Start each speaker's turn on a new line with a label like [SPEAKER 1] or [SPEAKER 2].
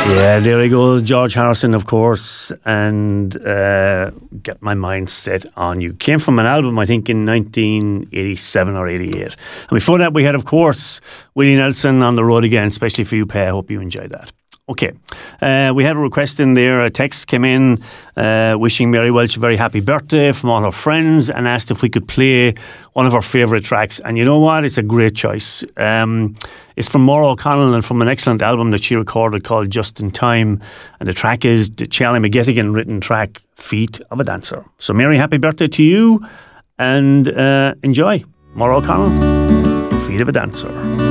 [SPEAKER 1] Yeah, there he goes, George Harrison, of course, and Get My Mind Set On You. Came from an album, I think, in 1987 or 88. And before that, we had, of course, Willie Nelson, On the Road Again, especially for you, Pay. I hope you enjoyed that. Okay, we had a request in there. A text came in wishing Mary Welch a very happy birthday from all her friends and asked if we could play one of her favourite tracks. And you know what? It's a great choice. It's from Maura O'Connell and from an excellent album that she recorded called Just in Time. And the track is the Charlie McGettigan written track, Feet of a Dancer. So Mary, happy birthday to you and enjoy. Maura O'Connell, Feet of a Dancer.